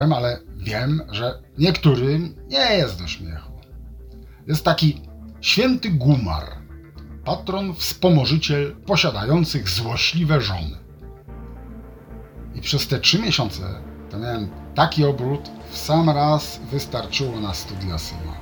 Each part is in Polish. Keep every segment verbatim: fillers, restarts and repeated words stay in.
ale wiem, że niektórym nie jest do śmiechu. Jest taki święty Gumar, patron wspomożyciel posiadających złośliwe żony. I przez te trzy miesiące to miałem taki obrót, w sam raz wystarczyło na studia syna.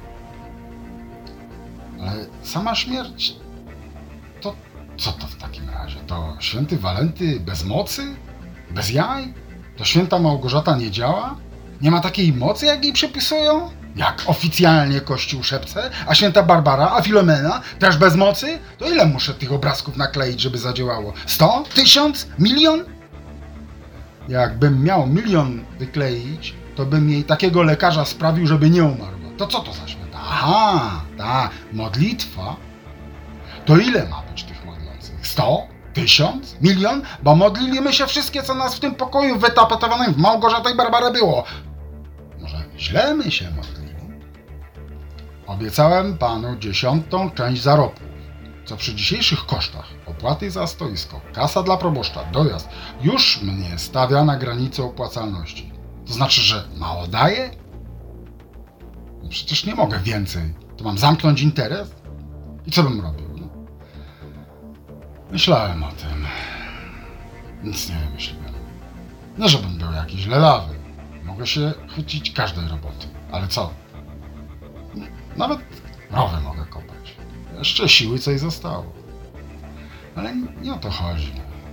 Ale sama śmierć, to co to w takim razie? To święty Walenty bez mocy? Bez jaj? To święta Małgorzata nie działa? Nie ma takiej mocy, jak jej przypisują? Jak oficjalnie Kościół szepce? A święta Barbara, a Filomena też bez mocy? To ile muszę tych obrazków nakleić, żeby zadziałało? Sto? Tysiąc? Milion? Jakbym miał milion wykleić, to bym jej takiego lekarza sprawił, żeby nie umarła. To co to za święta? Aha, ta modlitwa. To ile ma być tych modlących? Sto? Tysiąc? Milion? Bo modliliśmy się wszystkie, co nas w tym pokoju wytapetowanym w Małgorzatę i Barbarę było. Może źle my się modlili? Obiecałem panu dziesiątą część zarobków, co przy dzisiejszych kosztach, opłaty za stoisko, kasa dla proboszcza, dojazd, już mnie stawia na granicę opłacalności. To znaczy, że mało daję? No przecież nie mogę więcej. To mam zamknąć interes? I co bym robił? No. Myślałem o tym. Nic nie wymyśliłem. Nie, żebym był jakiś lelawy. Mogę się chwycić każdej roboty. Ale co? Nawet rowy mogę kopać. Jeszcze siły coś zostało. Ale nie o to chodzi.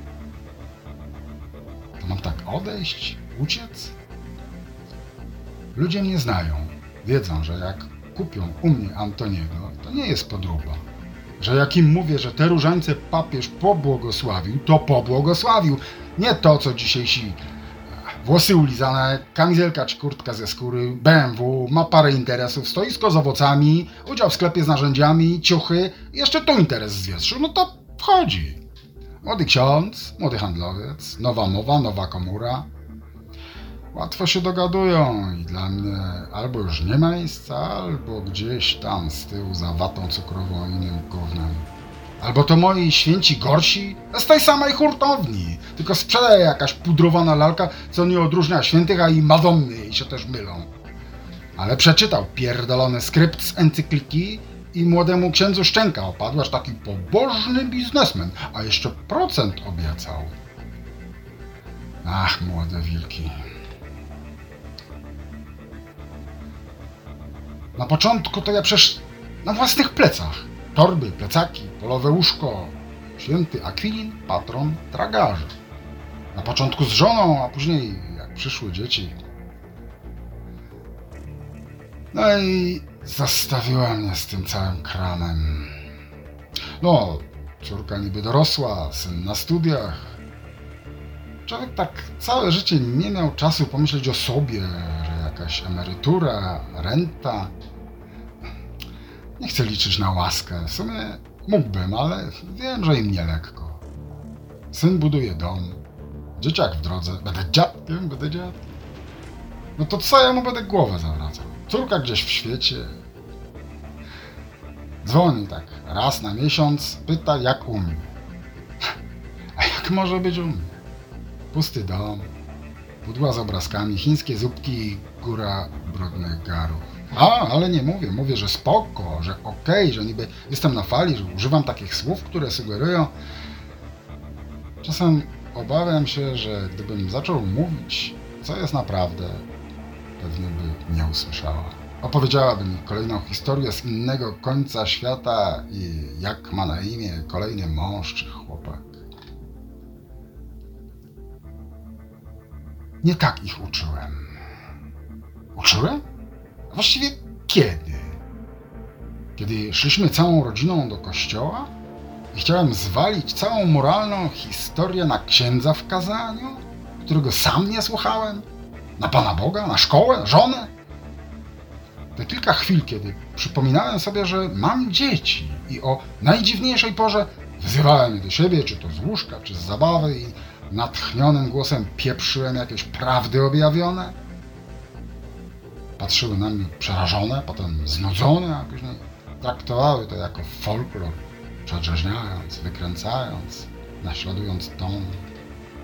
To mam tak odejść? Uciec? Ludzie mnie znają. Wiedzą, że jak kupią u mnie Antoniego, to nie jest podróba. Że jak im mówię, że te różańce papież pobłogosławił, to pobłogosławił. Nie to, co dzisiejsi włosy ulizane, kamizelka czy kurtka ze skóry, B M W, ma parę interesów, stoisko z owocami, udział w sklepie z narzędziami, ciuchy, jeszcze tu interes z wietrzu. No to wchodzi. Młody ksiądz, młody handlowiec, nowa mowa, nowa komóra. Łatwo się dogadują i dla mnie albo już nie ma miejsca, albo gdzieś tam z tyłu za watą cukrową i innym gównem. Albo to moi święci gorsi z tej samej hurtowni, tylko sprzedaje jakaś pudrowana lalka, co nie odróżnia świętych, a i Madonny i się też mylą. Ale przeczytał pierdolony skrypt z encykliki i młodemu księdzu szczęka opadła, aż taki pobożny biznesmen, a jeszcze procent obiecał. Ach, młode wilki. Na początku to ja przecież na własnych plecach. Torby, plecaki, polowe łóżko. Święty Akwilin, patron tragarzy. Na początku z żoną, a później jak przyszły dzieci. No i zastawiła mnie z tym całym kramem. No, córka niby dorosła, syn na studiach. Człowiek tak całe życie nie miał czasu pomyśleć o sobie, że jakaś emerytura, renta. Nie chcę liczyć na łaskę. W sumie mógłbym, ale wiem, że im nie lekko. Syn buduje dom, dzieciak w drodze. Będę dziadkiem, będę dziadkiem. No to co ja mu będę głowę zawracał? Córka gdzieś w świecie. Dzwoni tak raz na miesiąc, pyta jak u mnie. A jak może być u mnie? Pusty dom, pudła z obrazkami, chińskie zupki i góra brudnych garów. A, ale nie mówię, mówię, że spoko, że okej, okay, że niby jestem na fali, że używam takich słów, które sugerują. Czasem obawiam się, że gdybym zaczął mówić, co jest naprawdę, pewnie by nie usłyszała. Opowiedziałaby mi kolejną historię z innego końca świata i jak ma na imię kolejny mąż czy chłopak. Nie tak ich uczyłem. Uczyłem? A właściwie kiedy? Kiedy szliśmy całą rodziną do kościoła i chciałem zwalić całą moralną historię na księdza w kazaniu, którego sam nie słuchałem? Na Pana Boga? Na szkołę? Na żonę? Te kilka chwil, kiedy przypominałem sobie, że mam dzieci i o najdziwniejszej porze wzywałem je do siebie, czy to z łóżka, czy z zabawy i natchnionym głosem pieprzyłem jakieś prawdy objawione. Patrzyły na mnie przerażone, potem znudzone, a później traktowały to jako folklor, przedrzeźniając, wykręcając, naśladując ton.